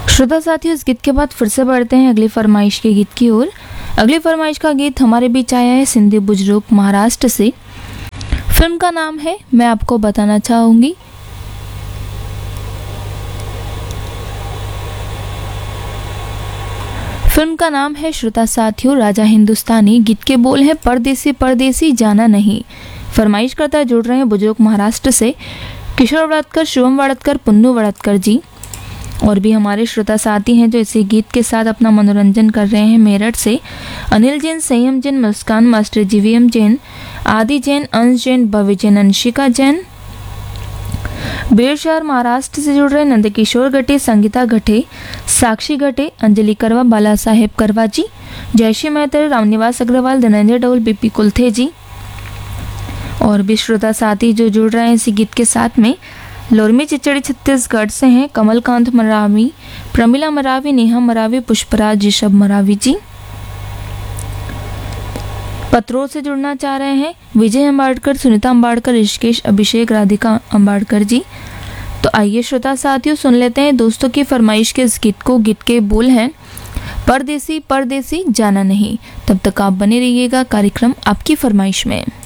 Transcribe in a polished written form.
श्रोता साथियों, इस गीत के बाद फिर से बढ़ते हैं अगली फरमाइश के गीत की ओर। अगली फरमाइश का गीत हमारे बीच आया है सिंधी बुजुर्ग महाराष्ट्र से। फिल्म का नाम है मैं आपको बताना चाहूंगी। फिल्म का नाम है श्रोता साथियों राजा हिंदुस्तानी। गीत के बोल हैं परदेसी परदेसी जाना नहीं। फरमाइश करता जुड़ रहे हैं बुजुर्ग महाराष्ट्र से किशोर वड़तकर, शुभम वड़तकर, पुन्नू वड़तकर जी। और भी हमारे श्रोता साथी हैं जो इसी गीत के साथ अपना मनोरंजन कर रहे हैं। मेरठ से अनिल जैन, संयम जैन, मुस्कान मास्टर, जीवीएम जैन, आदि जैन, अंश जैन, भव्य जैन, अंशिका जैन। बेरशहर महाराष्ट्र से जुड़ रहे नंदकिशोर गटे, संगीता गटे, साक्षी गटे, अंजलि करवा, बाला साहेब करवा जी, जयश्री मेहतर, रामनिवास अग्रवाल, धनंजय डोल, बीपी कुलथे जी। और भी श्रोता साथी जो जुड़ रहे हैं इसी गीत के साथ में लोरमी चिचड़ी छत्तीसगढ़ से हैं कमलकांत मरावी, प्रमिला मरावी, नेहा मरावी, पुष्पराज, ऋषभ मरावी जी। पत्रों से जुड़ना चाह रहे हैं विजय अम्बाड़कर, सुनीता अम्बाड़कर, ऋषिकेश, अभिषेक, राधिका अम्बाड़कर जी। तो आइए श्रोता साथियों सुन लेते हैं दोस्तों की फरमाइश के इस गीत को। गीत के बोल हैं परदेसी परदेसी जाना नहीं। तब तक आप बने रहिएगा कार्यक्रम आपकी फरमाइश में।